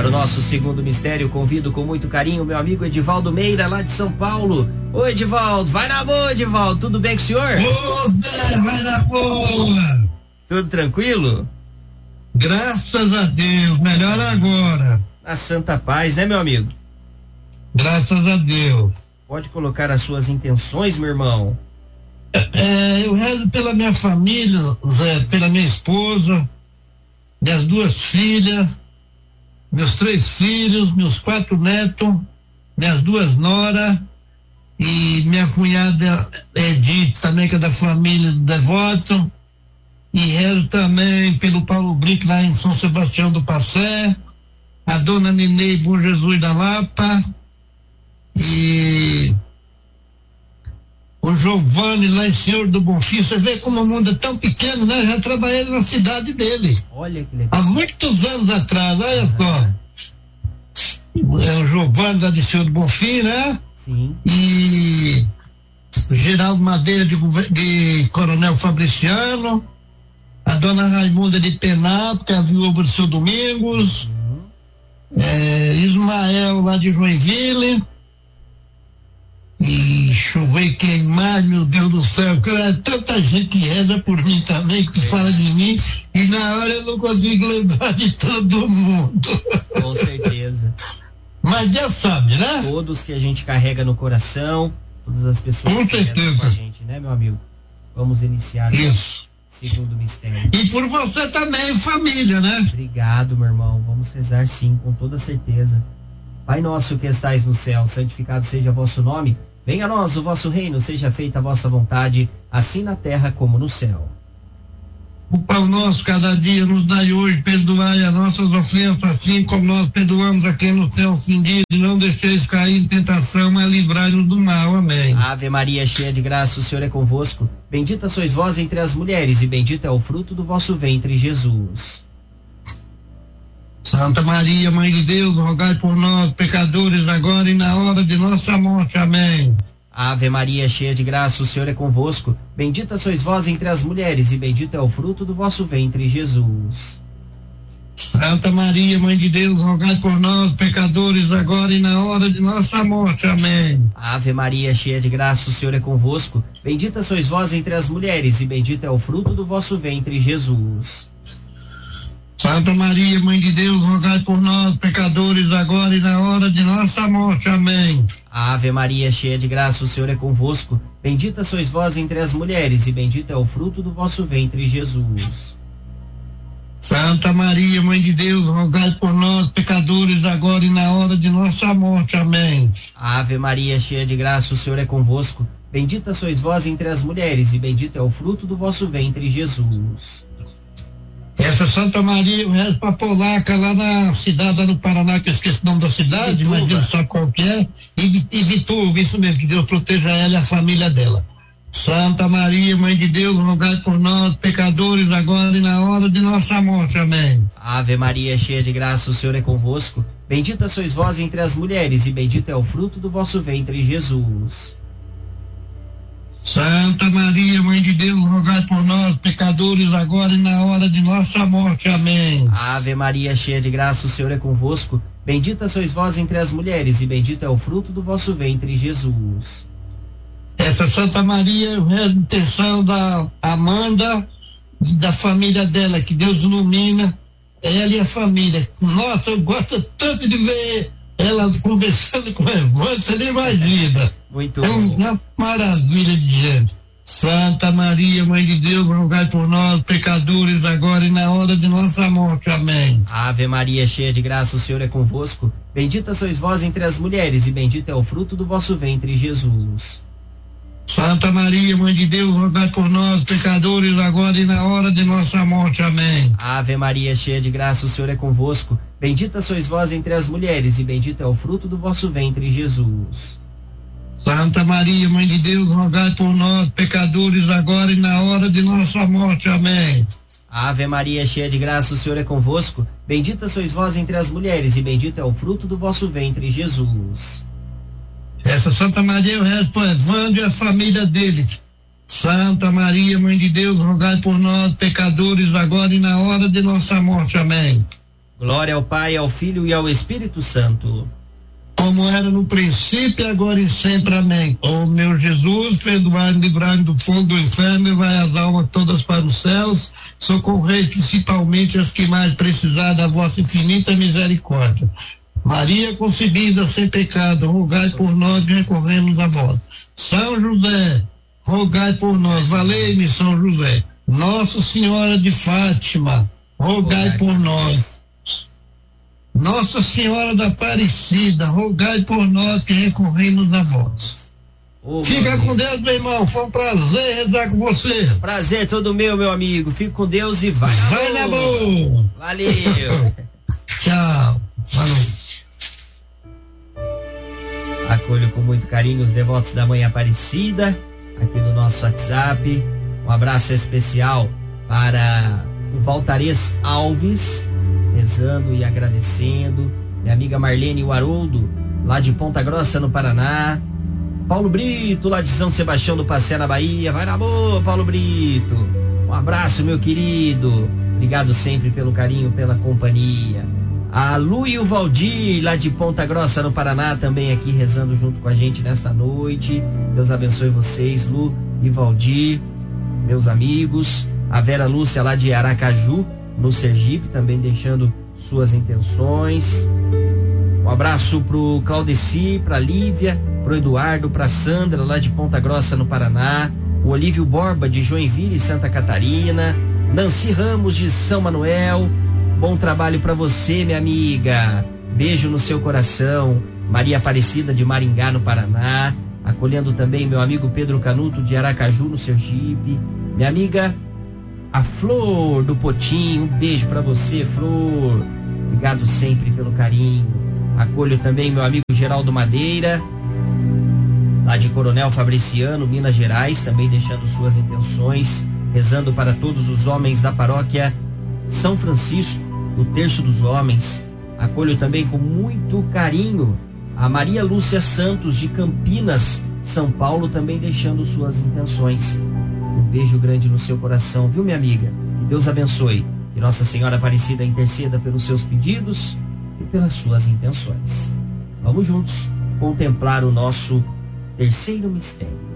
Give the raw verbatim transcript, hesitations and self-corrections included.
Para o nosso segundo mistério, convido com muito carinho o meu amigo Edivaldo Meira, lá de São Paulo. Ô Edivaldo, vai na boa, Edivaldo, tudo bem com o senhor? Ô Zé, vai na boa! Tudo tranquilo? Graças a Deus, melhor agora. Na santa paz, né, meu amigo? Graças a Deus. Pode colocar as suas intenções, meu irmão. É, eu rezo pela minha família, Zé, pela minha esposa, minhas duas filhas, meus três filhos, meus quatro netos, minhas duas noras e minha cunhada Edith, também que é da família do Devoto, e rezo também pelo Paulo Brito lá em São Sebastião do Passé, a dona Ninei Bom Jesus da Lapa e o Giovanni lá em Senhor do Bonfim. Você vê como o mundo é tão pequeno, né? Já trabalhei na cidade dele. Olha que legal. Há muitos anos atrás, olha uhum. só. É o Giovanni lá de Senhor do Bonfim, né? Sim. E o Geraldo Madeira de, de Coronel Fabriciano, a dona Raimunda de Penato, que é a viúva do seu Domingos, uhum. é, Ismael lá de Joinville. E deixa eu ver quem mais, meu Deus do céu, que é tanta gente que reza por mim também, que fala de mim, e na hora eu não consigo lembrar de todo mundo. Com certeza. Mas Deus sabe, né? Todos que a gente carrega no coração, todas as pessoas com que certeza. Com a gente, né, meu amigo? Vamos iniciar isso. O segundo mistério. E por você também, família, né? Obrigado, meu irmão. Vamos rezar sim, com toda certeza. Pai nosso que estais no céu, santificado seja vosso nome. Venha a nós o vosso reino, seja feita a vossa vontade, assim na terra como no céu. O pão nosso cada dia nos dai hoje, perdoai as nossas ofensas, assim como nós perdoamos a quem nos tem ofendido, e não deixeis cair em tentação, mas livrai-nos do mal. Amém. Ave Maria, cheia de graça, o Senhor é convosco. Bendita sois vós entre as mulheres, e bendito é o fruto do vosso ventre, Jesus. Santa Maria, Mãe de Deus, rogai por nós, pecadores, agora e na hora de nossa morte. Amém. Ave Maria, cheia de graça, o Senhor é convosco. Bendita sois vós entre as mulheres, e bendito é o fruto do vosso ventre, Jesus. Santa Maria, Mãe de Deus, rogai por nós, pecadores, agora e na hora de nossa morte. Amém. Ave Maria, cheia de graça, o Senhor é convosco. Bendita sois vós entre as mulheres, e bendito é o fruto do vosso ventre, Jesus. Santa Maria, Mãe de Deus, rogai por nós, pecadores, agora e na hora de nossa morte. Amém. Ave Maria, cheia de graça, o Senhor é convosco. Bendita sois vós entre as mulheres, e bendito é o fruto do vosso ventre, Jesus. Santa Maria, Mãe de Deus, rogai por nós, pecadores, agora e na hora de nossa morte. Amém. Ave Maria, cheia de graça, o Senhor é convosco. Bendita sois vós entre as mulheres, e bendito é o fruto do vosso ventre, Jesus. Essa Santa Maria, eu rezo pra polaca lá na cidade, lá no Paraná, que eu esqueci o nome da cidade, Vituva. Mas Deus sabe qual que é, e, e Vituva, isso mesmo, que Deus proteja ela e a família dela. Santa Maria, Mãe de Deus, rogai por nós, pecadores, agora e na hora de nossa morte. Amém. Ave Maria, cheia de graça, o Senhor é convosco. Bendita sois vós entre as mulheres, e bendito é o fruto do vosso ventre, Jesus. Santa Maria, Mãe de Deus, rogai por nós, pecadores, agora e na hora de nossa morte. Amém. Ave Maria, cheia de graça, o Senhor é convosco. Bendita sois vós entre as mulheres, e bendito é o fruto do vosso ventre, Jesus. Essa Santa Maria, eu rezo a intenção da Amanda e da família dela, que Deus ilumina ela e a família. Nossa, eu gosto tanto de ver ela conversando com o irmão, você nem imagina. Muito é bom. Uma maravilha de gente. Santa Maria, Mãe de Deus, rogai por nós, pecadores, agora e na hora de nossa morte. Amém. Ave Maria, cheia de graça, o Senhor é convosco. Bendita sois vós entre as mulheres, e bendito é o fruto do vosso ventre, Jesus. Santa Maria, Mãe de Deus, rogai por nós, pecadores, agora e na hora de nossa morte. Amém. Ave Maria, cheia de graça, o Senhor é convosco. Bendita sois vós entre as mulheres, e bendito é o fruto do vosso ventre, Jesus. Santa Maria, Mãe de Deus, rogai por nós, pecadores, agora e na hora de nossa morte. Amém. Ave Maria, cheia de graça, o Senhor é convosco. Bendita sois vós entre as mulheres, e bendito é o fruto do vosso ventre, Jesus. Essa Santa Maria, eu rezo por Evandro e a família deles. Santa Maria, Mãe de Deus, rogai por nós, pecadores, agora e na hora de nossa morte. Amém. Glória ao Pai, ao Filho e ao Espírito Santo. Como era no princípio, agora e sempre. Amém. Ó meu Jesus, perdoai-me, livrai-me do fogo do inferno, levai as almas todas para os céus, socorrei principalmente as que mais precisarem da vossa infinita misericórdia. Maria concebida sem pecado, rogai por nós que recorremos a vós. São José, rogai por nós. Valei-me, São José. Nossa Senhora de Fátima, rogai por nós. Nossa Senhora da Aparecida, rogai por nós que recorremos a vós. Oh, Fica com Deus, meu irmão. Foi um prazer rezar com você. Prazer todo meu, meu amigo. Fique com Deus e vai na vai na boa. Valeu. Tchau. Falou. Acolho com muito carinho os devotos da Mãe Aparecida aqui do nosso WhatsApp. Um abraço especial para o Valtarez Alves, rezando e agradecendo. Minha amiga Marlene Haroldo, lá de Ponta Grossa, no Paraná. Paulo Brito, lá de São Sebastião do Passé, na Bahia. Vai na boa, Paulo Brito. Um abraço, meu querido. Obrigado sempre pelo carinho, pela companhia. A Lu e o Valdir, lá de Ponta Grossa, no Paraná, também aqui rezando junto com a gente nesta noite. Deus abençoe vocês, Lu e Valdir, meus amigos. A Vera Lúcia, lá de Aracaju, no Sergipe, também deixando suas intenções. Um abraço pro Claudeci, pra Lívia, pro Eduardo, pra Sandra, lá de Ponta Grossa, no Paraná. O Olívio Borba, de Joinville, Santa Catarina. Nancy Ramos, de São Manuel. Bom trabalho para você, minha amiga. Beijo no seu coração. Maria Aparecida, de Maringá, no Paraná. Acolhendo também meu amigo Pedro Canuto, de Aracaju, no Sergipe. Minha amiga a Flor do Potim, um beijo para você, Flor. Obrigado sempre pelo carinho. Acolho também meu amigo Geraldo Madeira, lá de Coronel Fabriciano, Minas Gerais, também deixando suas intenções, rezando para todos os homens da paróquia São Francisco, o Terço dos Homens. Acolho também com muito carinho a Maria Lúcia Santos, de Campinas, São Paulo, também deixando suas intenções. Um beijo grande no seu coração, viu, minha amiga? Que Deus abençoe. Que Nossa Senhora Aparecida interceda pelos seus pedidos e pelas suas intenções. Vamos juntos contemplar o nosso terceiro mistério.